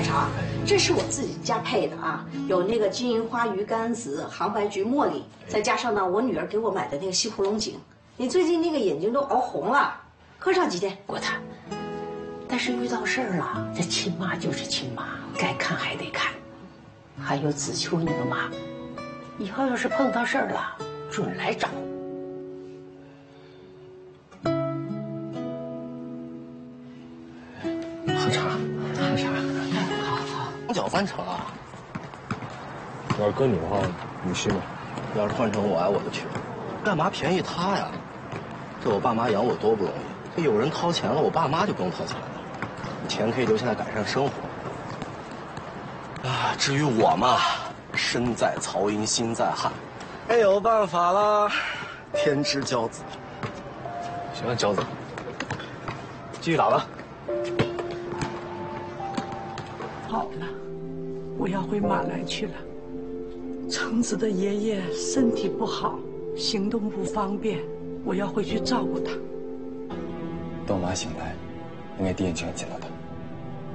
茶，这是我自己家配的啊，有那个金银花鱼干子、杭白菊茉莉，再加上呢我女儿给我买的那个西湖龙井。你最近那个眼睛都熬红了，喝上几天。 郭太，但是遇到事儿了，这亲妈就是亲妈，该看还得看。还有子秋那个妈，以后要是碰到事儿了，准来找。 喝茶，喝茶。 好好， 两脚翻成啊！ 要是搁你的话，你去吗？ 要是换成我，我就去。干嘛便宜他呀？这我爸妈养我多不容易，这有人掏钱了，我爸妈就不用掏钱了。钱可以留下来改善生活。啊，至于我嘛，身在曹营心在汉，没有办法了，天之骄子。 行了，娇子，继续打吧。 好了，我要回马来去了。橙子的爷爷身体不好，行动不方便，我要回去照顾他。 等妈醒来，应该第一时间见到她。